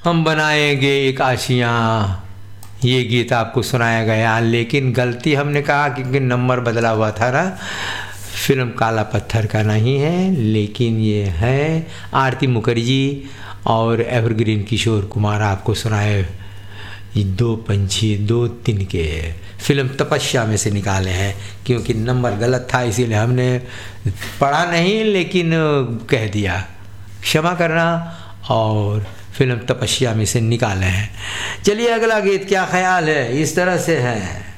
हम बनाएंगे एक आशियाँ, ये गीत आपको सुनाया गया। लेकिन गलती हमने कहा क्योंकि नंबर बदला हुआ था ना, फिल्म काला पत्थर का नहीं है, लेकिन ये है आरती मुखर्जी और एवरग्रीन किशोर कुमार आपको सुनाए ये दो पंछी दो तिनके, फिल्म तपस्या में से निकाले हैं। क्योंकि नंबर गलत था इसीलिए हमने पढ़ा नहीं, लेकिन कह दिया, क्षमा करना। और फिल्म तपस्या में से निकाले हैं। चलिए अगला गीत क्या ख्याल है, इस तरह से है।